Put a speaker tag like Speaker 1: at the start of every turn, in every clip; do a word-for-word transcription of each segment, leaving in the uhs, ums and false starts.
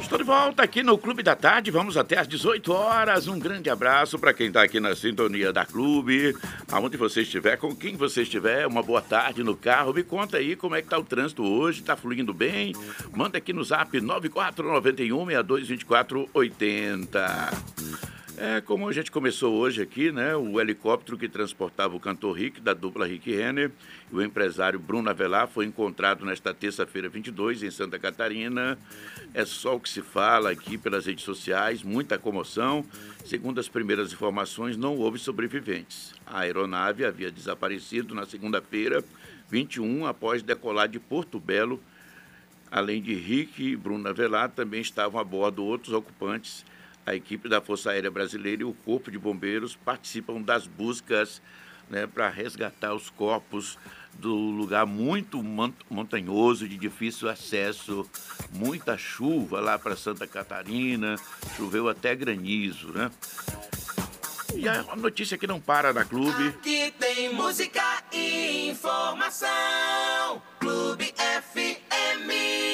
Speaker 1: Estou de volta aqui no Clube da Tarde, vamos até às dezoito horas. Um grande abraço para quem está aqui na sintonia da Clube, aonde você estiver, com quem você estiver, uma boa tarde no carro. Me conta aí como é que está o trânsito hoje, está fluindo bem? Manda aqui no zap nove quatro nove um, seis dois dois quatro oito zero. É, como a gente começou hoje aqui, né, o helicóptero que transportava o cantor Rick, da dupla Rick Renner, e o empresário Bruno Avelar foi encontrado nesta terça-feira vinte e dois, em Santa Catarina. É só o que se fala aqui pelas redes sociais, muita comoção. Segundo as primeiras informações, não houve sobreviventes. A aeronave havia desaparecido na segunda-feira, vinte e um, após decolar de Porto Belo. Além de Rick e Bruno Avelar, também estavam a bordo outros ocupantes. A equipe da Força Aérea Brasileira e o Corpo de Bombeiros participam das buscas, né, para resgatar os corpos do lugar muito montanhoso, de difícil acesso, muita chuva lá para Santa Catarina, choveu até granizo, né? E a notícia que não para na Clube.
Speaker 2: Aqui tem música e informação, Clube F M.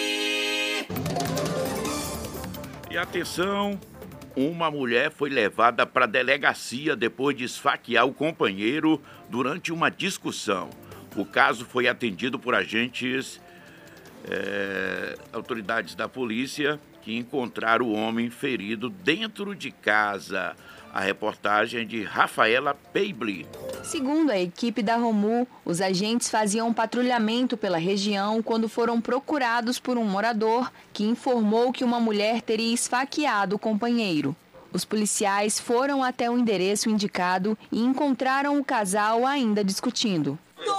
Speaker 1: E atenção, uma mulher foi levada para a delegacia depois de esfaquear o companheiro durante uma discussão. O caso foi atendido por agentes, é, autoridades da polícia, que encontraram o homem ferido dentro de casa. A reportagem é de Rafaela Peibli.
Speaker 3: Segundo a equipe da Romu, os agentes faziam um patrulhamento pela região quando foram procurados por um morador que informou que uma mulher teria esfaqueado o companheiro. Os policiais foram até o endereço indicado e encontraram o casal ainda discutindo.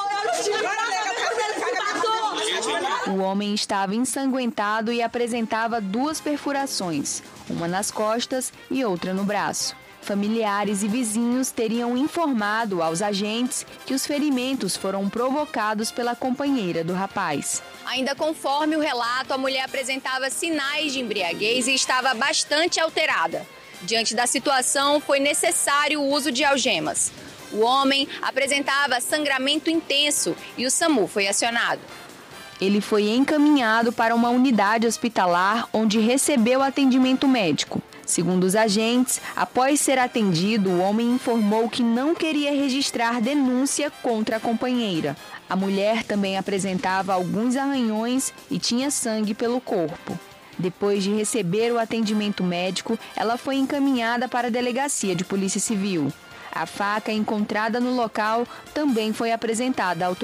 Speaker 3: O homem estava ensanguentado e apresentava duas perfurações, uma nas costas e outra no braço. Familiares e vizinhos teriam informado aos agentes que os ferimentos foram provocados pela companheira do rapaz.
Speaker 4: Ainda conforme o relato, a mulher apresentava sinais de embriaguez e estava bastante alterada. Diante da situação, foi necessário o uso de algemas. O homem apresentava sangramento intenso e o SAMU foi acionado.
Speaker 3: Ele foi encaminhado para uma unidade hospitalar onde recebeu atendimento médico. Segundo os agentes, após ser atendido, o homem informou que não queria registrar denúncia contra a companheira. A mulher também apresentava alguns arranhões e tinha sangue pelo corpo. Depois de receber o atendimento médico, ela foi encaminhada para a delegacia de Polícia Civil. A faca encontrada no local também foi apresentada à autoridade.